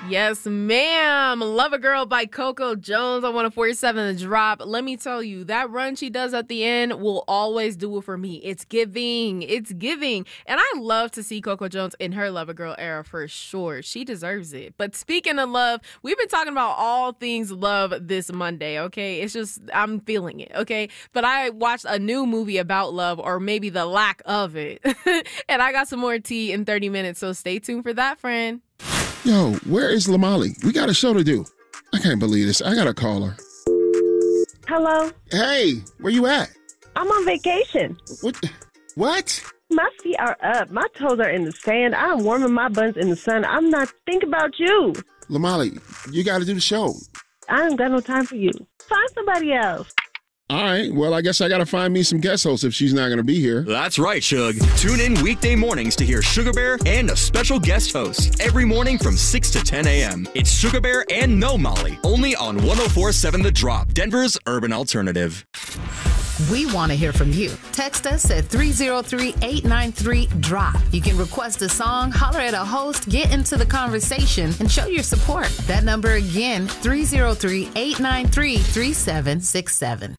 Yes, ma'am. Love a Girl by Coco Jones on 104.7 The Drop. Let me tell you, that run she does at the end will always do it for me. It's giving. It's giving. And I love to see Coco Jones in her Love a Girl era for sure. She deserves it. But speaking of love, we've been talking about all things love this Monday, okay? It's just, I'm feeling it, okay? But I watched a new movie about love, or maybe the lack of it. And I got some more tea in 30 minutes, so stay tuned for that, friend. Yo, where is Lamali? We got a show to do. I can't believe this. I gotta call her. Hello? Hey, where you at? I'm on vacation. What? My feet are up. My toes are in the sand. I'm warming my buns in the sun. I'm not thinking about you. Lamali, you gotta do the show. I ain't got no time for you. Find somebody else. All right, well, I guess I gotta find me some guest hosts if she's not gonna be here. That's right, Shug. Tune in weekday mornings to hear Sugar Bear and a special guest host every morning from 6 to 10 a.m. It's Sugar Bear and No Molly, only on 104.7 The Drop, Denver's urban alternative. We want to hear from you. Text us at 303-893-DROP. You can request a song, holler at a host, get into the conversation, and show your support. That number again, 303-893-3767.